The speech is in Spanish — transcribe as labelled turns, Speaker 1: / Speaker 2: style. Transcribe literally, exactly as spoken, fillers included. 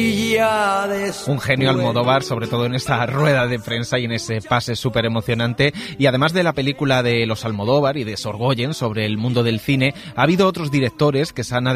Speaker 1: Un genio Almodóvar, sobre todo en esta rueda de prensa y en ese pase súper emocionante. Y además de la película de los Almodóvar y de Sorogoyen sobre el mundo del cine, ha habido otros directores que se han